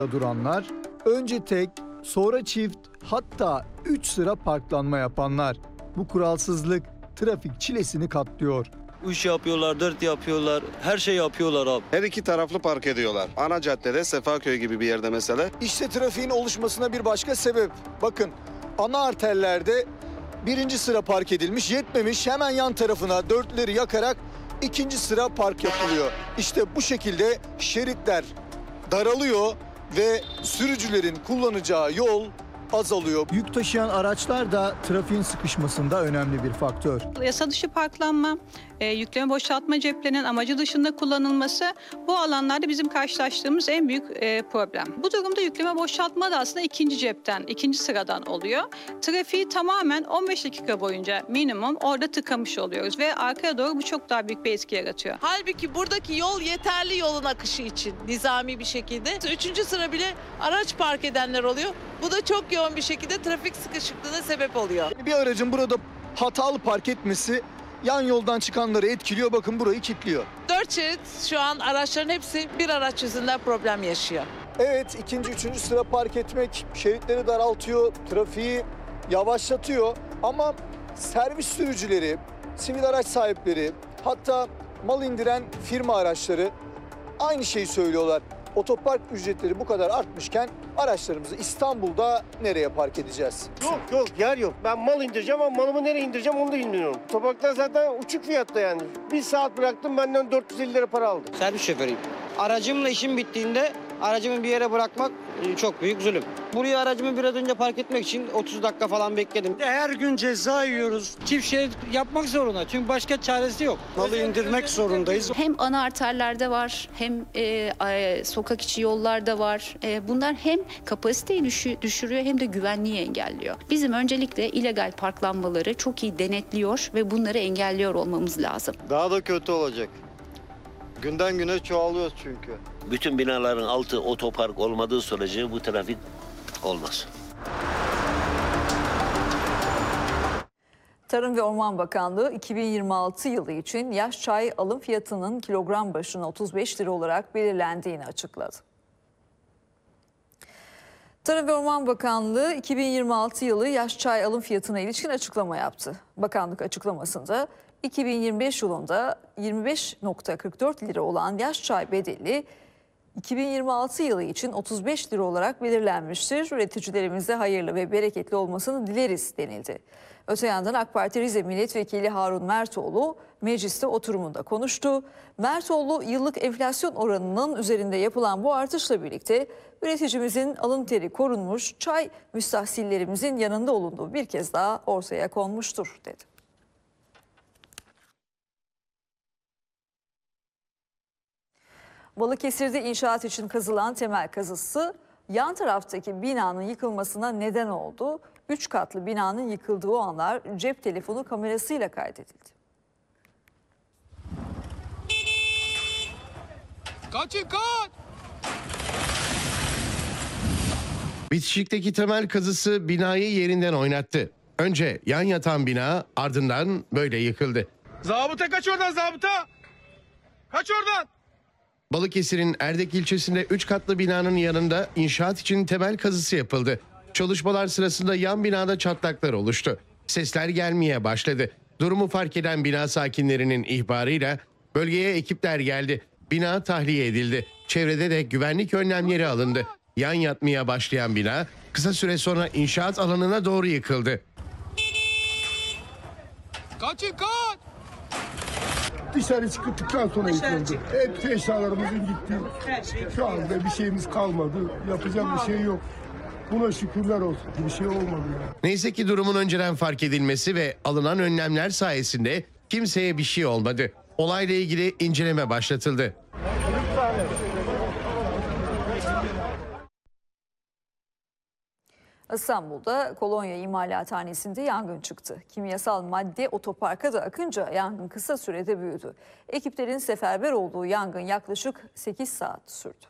duranlar, önce tek, sonra çift, hatta 3 sıra parklanma yapanlar. Bu kuralsızlık trafik çilesini katlıyor. 3 yapıyorlar, 4 yapıyorlar, her şey yapıyorlar abi. Her iki taraflı park ediyorlar. Ana caddede, Sefaköy gibi bir yerde mesela. İşte trafiğin oluşmasına bir başka sebep. Bakın, ana arterlerde birinci sıra park edilmiş, yetmemiş, hemen yan tarafına dörtleri yakarak ikinci sıra park yapılıyor. İşte bu şekilde şeritler daralıyor ve sürücülerin kullanacağı yol azalıyor. Yük taşıyan araçlar da trafiğin sıkışmasında önemli bir faktör. Yasa dışı parklanma, yükleme boşaltma ceplerinin amacı dışında kullanılması bu alanlarda bizim karşılaştığımız en büyük problem. Bu durumda yükleme boşaltma da aslında ikinci cepten, ikinci sıradan oluyor. Trafiği tamamen 15 dakika boyunca minimum orada tıkamış oluyoruz ve arkaya doğru bu çok daha büyük bir etki yaratıyor. Halbuki buradaki yol yeterli yolun akışı için nizami bir şekilde. Üçüncü sıra bile araç park edenler oluyor. Bu da çok yoğun bir şekilde trafik sıkışıklığına sebep oluyor. Bir aracın burada hatalı park etmesi yan yoldan çıkanları etkiliyor. Bakın burayı kilitliyor. 4 şerit şu an araçların hepsi bir araç yüzünden problem yaşıyor. Evet, ikinci, üçüncü sıra park etmek şeritleri daraltıyor, trafiği yavaşlatıyor. Ama servis sürücüleri, sivil araç sahipleri, hatta mal indiren firma araçları aynı şeyi söylüyorlar. Otopark ücretleri bu kadar artmışken araçlarımızı İstanbul'da nereye park edeceğiz? Yok yer yok. Ben mal indireceğim ama malımı nereye indireceğim onu da bilmiyorum. Otoparklar zaten uçuk fiyatta yani. Bir saat bıraktım benden 450 lira para aldı. Servis şoförüyüm. Aracımla işim bittiğinde aracımı bir yere bırakmak çok büyük zulüm. Buraya aracımı biraz önce park etmek için 30 dakika falan bekledim. Her gün ceza yiyoruz. Çift şerit yapmak zorunda. Çünkü başka çaresi yok. Malı indirmek zorundayız. Hem ana arterlerde var hem sokak içi yollarda var. Bunlar hem kapasiteyi düşürüyor hem de güvenliği engelliyor. Bizim öncelikle illegal parklanmaları çok iyi denetliyor ve bunları engelliyor olmamız lazım. Daha da kötü olacak. Günden güne çoğalıyoruz çünkü. Bütün binaların altı otopark olmadığı sürece bu trafik olmaz. Tarım ve Orman Bakanlığı 2026 yılı için yaş çay alım fiyatının kilogram başına 35 lira olarak belirlendiğini açıkladı. Tarım ve Orman Bakanlığı 2026 yılı yaş çay alım fiyatına ilişkin açıklama yaptı. Bakanlık açıklamasında 2025 yılında 25,44 lira olan yaş çay bedeli 2026 yılı için 35 lira olarak belirlenmiştir. Üreticilerimize hayırlı ve bereketli olmasını dileriz denildi. Öte yandan AK Parti Rize Milletvekili Harun Mertoğlu mecliste oturumunda konuştu. Mertoğlu yıllık enflasyon oranının üzerinde yapılan bu artışla birlikte üreticimizin alın teri korunmuş, çay müstahsillerimizin yanında olunduğu bir kez daha ortaya konmuştur dedi. Balıkesir'de inşaat için kazılan temel kazısı yan taraftaki binanın yıkılmasına neden oldu. 3 katlı binanın yıkıldığı o anlar cep telefonu kamerasıyla kaydedildi. Kaçın kaç! Bitişikteki temel kazısı binayı yerinden oynattı. Önce yan yatan bina ardından böyle yıkıldı. Zabıta kaç oradan zabıta! Kaç oradan! Balıkesir'in Erdek ilçesinde 3 katlı binanın yanında inşaat için temel kazısı yapıldı. Çalışmalar sırasında yan binada çatlaklar oluştu. Sesler gelmeye başladı. Durumu fark eden bina sakinlerinin ihbarıyla bölgeye ekipler geldi. Bina tahliye edildi. Çevrede de güvenlik önlemleri alındı. Yan yatmaya başlayan bina kısa süre sonra inşaat alanına doğru yıkıldı. Kaçın kaç! Dışarı çıktıktan sonra yıkıldı. Hep eşyalarımızın gitti. Şu anda bir şeyimiz kalmadı. Yapacak bir şey yok. Buna şükürler olsun. Bir şey olmadı ya. Neyse ki durumun önceden fark edilmesi ve alınan önlemler sayesinde kimseye bir şey olmadı. Olayla ilgili inceleme başlatıldı. İstanbul'da kolonya imalathanesinde yangın çıktı. Kimyasal madde otoparka da akınca yangın kısa sürede büyüdü. Ekiplerin seferber olduğu yangın yaklaşık 8 saat sürdü.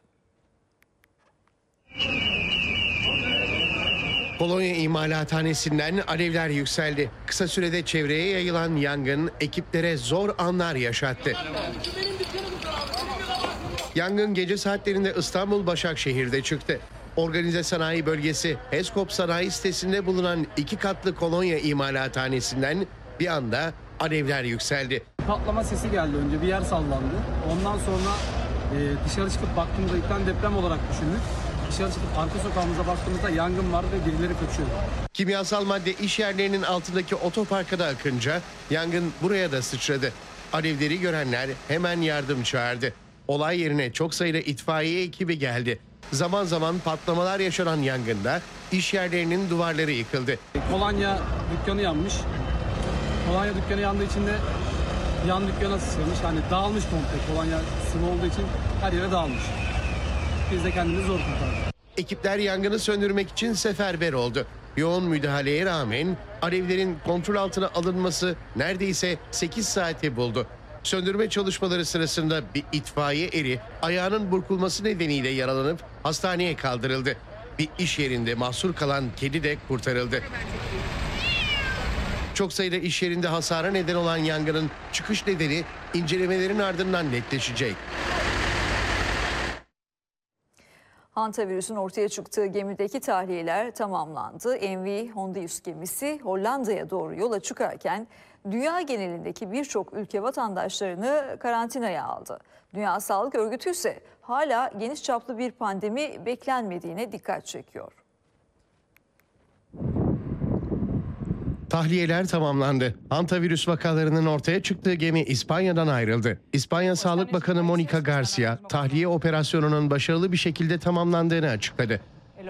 Kolonya imalathanesinden alevler yükseldi. Kısa sürede çevreye yayılan yangın ekiplere zor anlar yaşattı. Yangın gece saatlerinde İstanbul Başakşehir'de çıktı. Organize sanayi bölgesi Eskop Sanayi sitesinde bulunan 2 katlı kolonya imalathanesinden bir anda alevler yükseldi. Patlama sesi geldi, önce bir yer sallandı. Ondan sonra dışarı çıkıp baktığımızda ilkten deprem olarak düşündük. Dışarı çıkıp arka sokağımıza baktığımızda yangın vardı ve birileri kaçıyor. Kimyasal madde iş yerlerinin altındaki otoparka da akınca yangın buraya da sıçradı. Alevleri görenler hemen yardım çağırdı. Olay yerine çok sayıda itfaiye ekibi geldi. Zaman zaman patlamalar yaşanan yangında iş yerlerinin duvarları yıkıldı. Kolonya dükkanı yanmış. Kolonya dükkanı yandığı için de yan dükkana sıçramış. Hani dağılmış komple. Kolonya sıvı olduğu için her yere dağılmış. Biz de kendimizi zor kurtardık. Ekipler yangını söndürmek için seferber oldu. Yoğun müdahaleye rağmen alevlerin kontrol altına alınması neredeyse 8 saati buldu. Söndürme çalışmaları sırasında bir itfaiye eri ayağının burkulması nedeniyle yaralanıp hastaneye kaldırıldı. Bir iş yerinde mahsur kalan kedi de kurtarıldı. Çok sayıda iş yerinde hasara neden olan yangının çıkış nedeni incelemelerin ardından netleşecek. Hantavirüsün ortaya çıktığı gemideki tahliyeler tamamlandı. MV Hondius gemisi Hollanda'ya doğru yola çıkarken dünya genelindeki birçok ülke vatandaşlarını karantinaya aldı. Dünya Sağlık Örgütü ise hala geniş çaplı bir pandemi beklenmediğine dikkat çekiyor. Tahliyeler tamamlandı. Hantavirüs vakalarının ortaya çıktığı gemi İspanya'dan ayrıldı. İspanya Sağlık Bakanı Monica Garcia, tahliye operasyonunun başarılı bir şekilde tamamlandığını açıkladı.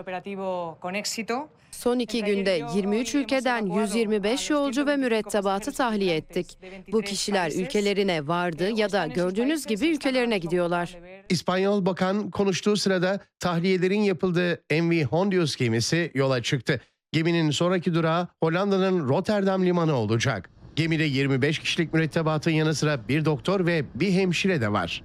Son 2 günde 23 ülkeden 125 yolcu ve mürettebatı tahliye ettik. Bu kişiler ülkelerine vardı ya da gördüğünüz gibi ülkelerine gidiyorlar. İspanyol bakan konuştuğu sırada tahliyelerin yapıldığı MV Hondius gemisi yola çıktı. Geminin sonraki durağı Hollanda'nın Rotterdam limanı olacak. Gemide 25 kişilik mürettebatın yanı sıra bir doktor ve bir hemşire de var.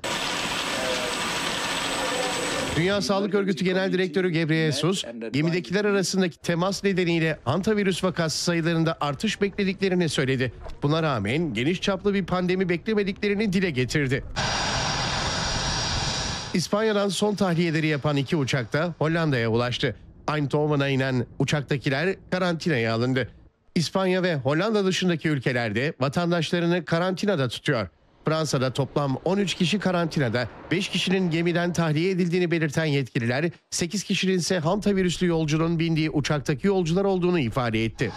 Dünya Sağlık Örgütü Genel Direktörü Ghebreyesus, gemidekiler arasındaki temas nedeniyle hantavirüs vakası sayılarında artış beklediklerini söyledi. Buna rağmen geniş çaplı bir pandemi beklemediklerini dile getirdi. İspanya'dan son tahliyeleri yapan 2 uçak da Hollanda'ya ulaştı. Eindhoven'a inen uçaktakiler karantinaya alındı. İspanya ve Hollanda dışındaki ülkelerde vatandaşlarını karantinada tutuyor. Fransa'da toplam 13 kişi karantinada, 5 kişinin gemiden tahliye edildiğini belirten yetkililer, 8 kişinin ise hantavirüslü yolcunun bindiği uçaktaki yolcular olduğunu ifade etti.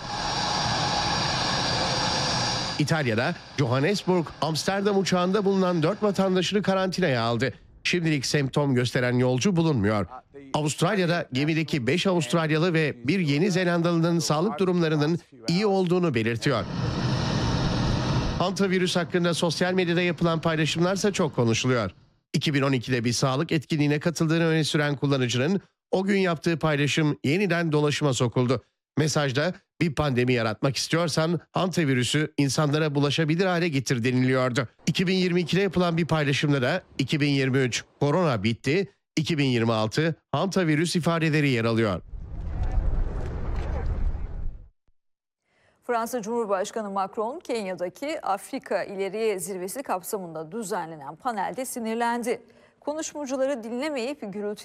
İtalya'da Johannesburg, Amsterdam uçağında bulunan 4 vatandaşını karantinaya aldı. Şimdilik semptom gösteren yolcu bulunmuyor. Avustralya'da gemideki 5 Avustralyalı ve bir Yeni Zelandalı'nın sağlık durumlarının iyi olduğunu belirtiyor. Hantavirüs hakkında sosyal medyada yapılan paylaşımlarsa çok konuşuluyor. 2012'de bir sağlık etkinliğine katıldığını öne süren kullanıcının o gün yaptığı paylaşım yeniden dolaşıma sokuldu. Mesajda bir pandemi yaratmak istiyorsan hantavirüsü insanlara bulaşabilir hale getir deniliyordu. 2022'de yapılan bir paylaşımda da 2023 korona bitti, 2026 hantavirüs ifadeleri yer alıyor. Fransa Cumhurbaşkanı Macron, Kenya'daki Afrika İleriye Zirvesi kapsamında düzenlenen panelde sinirlendi. Konuşmacıları dinlemeyip gürültü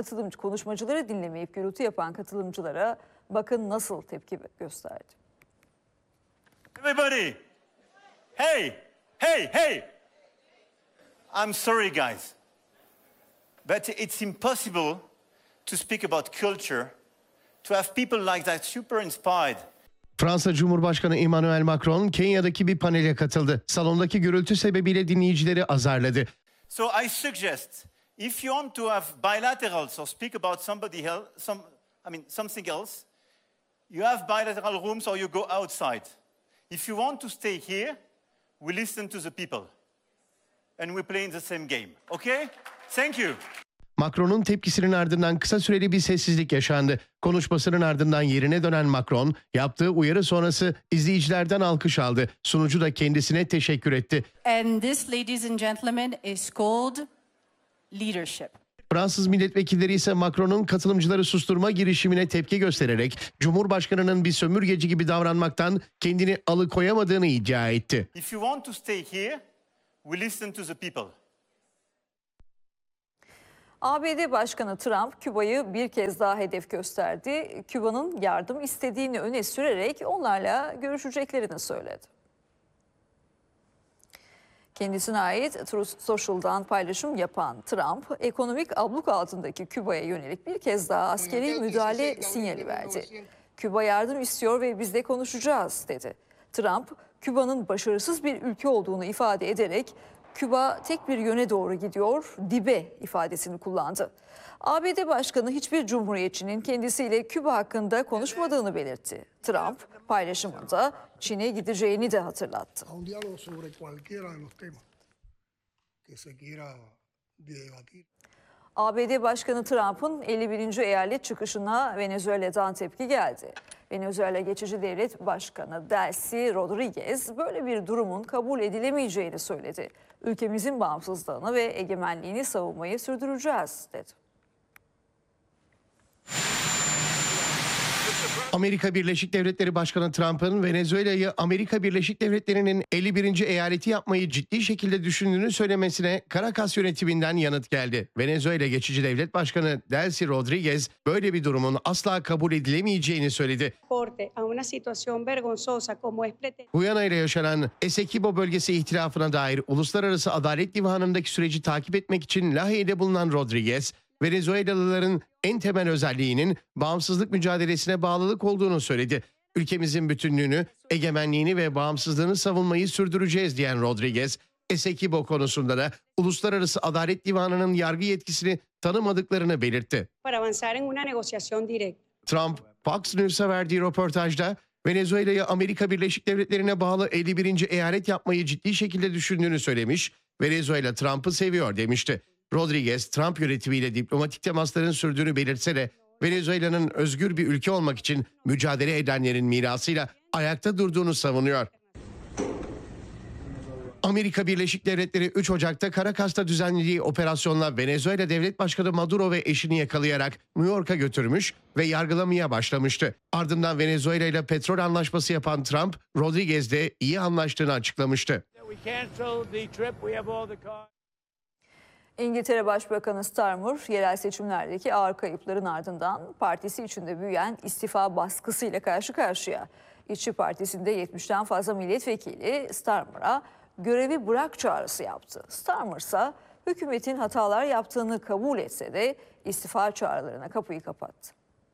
yapan katılımcılara bakın nasıl tepki gösterdi. Everybody, hey, hey, hey! I'm sorry, guys, but it's impossible to speak about culture, to have people like that super inspired. Fransa Cumhurbaşkanı Emmanuel Macron Kenya'daki bir panele katıldı. Salondaki gürültü sebebiyle dinleyicileri azarladı. So I suggest if you want to have bilaterals or speak about something else, you have bilateral rooms or you go outside. If you want to stay here, we listen to the people and we play in the same game. Okay? Thank you. Macron'un tepkisinin ardından kısa süreli bir sessizlik yaşandı. Konuşmasının ardından yerine dönen Macron, yaptığı uyarı sonrası izleyicilerden alkış aldı. Sunucu da kendisine teşekkür etti. And this, ladies and gentlemen, is called leadership. Fransız milletvekilleri ise Macron'un katılımcıları susturma girişimine tepki göstererek Cumhurbaşkanı'nın bir sömürgeci gibi davranmaktan kendini alıkoyamadığını iddia etti. If you want to stay here, we listen to the people. ABD Başkanı Trump, Küba'yı bir kez daha hedef gösterdi. Küba'nın yardım istediğini öne sürerek onlarla görüşeceklerini söyledi. Kendisine ait Truth Social'dan paylaşım yapan Trump, ekonomik abluk altındaki Küba'ya yönelik bir kez daha askeri müdahale sinyali verdi. Küba yardım istiyor ve biz de konuşacağız dedi. Trump, Küba'nın başarısız bir ülke olduğunu ifade ederek Küba tek bir yöne doğru gidiyor, dibe ifadesini kullandı. ABD Başkanı hiçbir cumhuriyetçinin kendisiyle Küba hakkında konuşmadığını belirtti. Trump paylaşımında Çin'e gideceğini de hatırlattı. ABD Başkanı Trump'ın 51. eyalet çıkışına Venezuela'dan tepki geldi. Venezuela Geçici Devlet Başkanı Delcy Rodriguez böyle bir durumun kabul edilemeyeceğini söyledi. Ülkemizin bağımsızlığını ve egemenliğini savunmayı sürdüreceğiz dedi. Amerika Birleşik Devletleri Başkanı Trump'ın Venezuela'yı Amerika Birleşik Devletleri'nin 51. eyaleti yapmayı ciddi şekilde düşündüğünü söylemesine Caracas yönetiminden yanıt geldi. Venezuela Geçici Devlet Başkanı Delcy Rodriguez böyle bir durumun asla kabul edilemeyeceğini söyledi. Guyana ile yaşanan Essequibo bölgesi ihtilafına dair Uluslararası Adalet Divanı'ndaki süreci takip etmek için Lahey'de bulunan Rodriguez, Venezuelalıların en temel özelliğinin bağımsızlık mücadelesine bağlılık olduğunu söyledi. Ülkemizin bütünlüğünü, egemenliğini ve bağımsızlığını savunmayı sürdüreceğiz diyen Rodriguez, Essequibo konusunda da Uluslararası Adalet Divanı'nın yargı yetkisini tanımadıklarını belirtti. Trump, Fox News'a verdiği röportajda Venezuela'yı Amerika Birleşik Devletleri'ne bağlı 51. eyalet yapmayı ciddi şekilde düşündüğünü söylemiş, Venezuela Trump'ı seviyor demişti. Rodriguez, Trump yönetimiyle diplomatik temasların sürdüğünü belirtse de Venezuela'nın özgür bir ülke olmak için mücadele edenlerin mirasıyla ayakta durduğunu savunuyor. Amerika Birleşik Devletleri 3 Ocak'ta Caracas'ta düzenlediği operasyonla Venezuela Devlet Başkanı Maduro ve eşini yakalayarak New York'a götürmüş ve yargılamaya başlamıştı. Ardından Venezuela ile petrol anlaşması yapan Trump, Rodriguez'le iyi anlaştığını açıklamıştı. İngiltere Başbakanı Starmer, yerel seçimlerdeki ağır kayıpların ardından partisi içinde büyüyen istifa baskısıyla karşı karşıya. İşçi Partisi'nde 70'ten fazla milletvekili Starmer'a görevi bırak çağrısı yaptı. Starmer ise hükümetin hatalar yaptığını kabul etse de istifa çağrılarına kapıyı kapattı.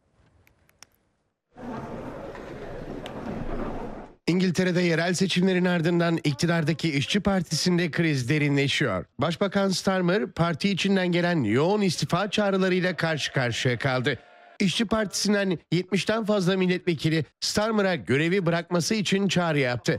İngiltere'de yerel seçimlerin ardından iktidardaki İşçi Partisi'nde kriz derinleşiyor. Başbakan Starmer, parti içinden gelen yoğun istifa çağrılarıyla karşı karşıya kaldı. İşçi Partisi'nden 70'ten fazla milletvekili Starmer'a görevi bırakması için çağrı yaptı.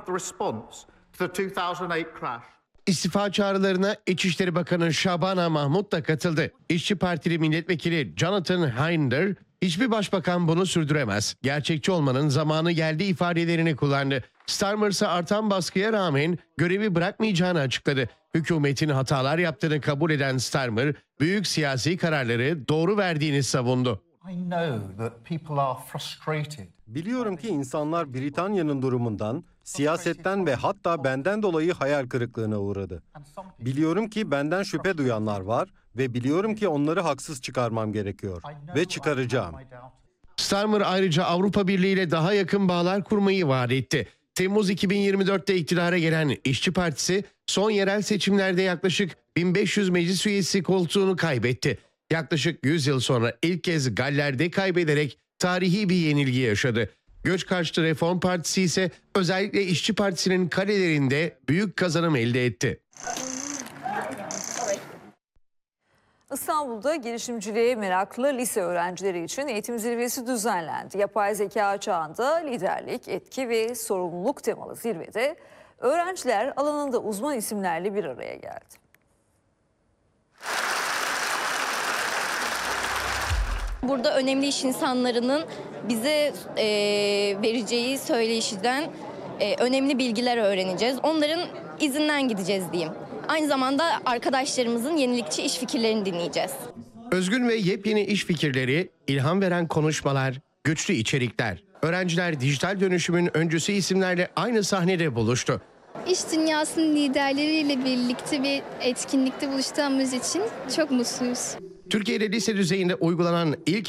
İstifa çağrılarına İçişleri Bakanı Shabana Mahmud da katıldı. İşçi Partili milletvekili Jonathan Hinder, hiçbir başbakan bunu sürdüremez, gerçekçi olmanın zamanı geldi ifadelerini kullandı. Starmer ise artan baskıya rağmen görevi bırakmayacağını açıkladı. Hükümetin hatalar yaptığını kabul eden Starmer, büyük siyasi kararları doğru verdiğini savundu. Biliyorum ki insanlar Britanya'nın durumundan, siyasetten ve hatta benden dolayı hayal kırıklığına uğradı. Biliyorum ki benden şüphe duyanlar var ve biliyorum ki onları haksız çıkarmam gerekiyor ve çıkaracağım. Starmer ayrıca Avrupa Birliği ile daha yakın bağlar kurmayı vaat etti. Temmuz 2024'te iktidara gelen İşçi Partisi son yerel seçimlerde yaklaşık 1500 meclis üyesi koltuğunu kaybetti. Yaklaşık 100 yıl sonra ilk kez Galler'de kaybederek tarihi bir yenilgi yaşadı. Göç karşıtı Reform Partisi ise özellikle İşçi Partisi'nin kalelerinde büyük kazanım elde etti. İstanbul'da girişimciliğe meraklı lise öğrencileri için eğitim zirvesi düzenlendi. Yapay zeka çağında liderlik, etki ve sorumluluk temalı zirvede öğrenciler alanında uzman isimlerle bir araya geldi. Burada önemli iş insanlarının bize vereceği söyleyişiden önemli bilgiler öğreneceğiz. Onların izinden gideceğiz diyeyim. Aynı zamanda arkadaşlarımızın yenilikçi iş fikirlerini dinleyeceğiz. Özgün ve yepyeni iş fikirleri, ilham veren konuşmalar, güçlü içerikler. Öğrenciler dijital dönüşümün öncüsü isimlerle aynı sahnede buluştu. İş dünyasının liderleriyle birlikte bir etkinlikte buluştuğumuz için çok mutluyuz. Türkiye'de lise düzeyinde uygulanan ilk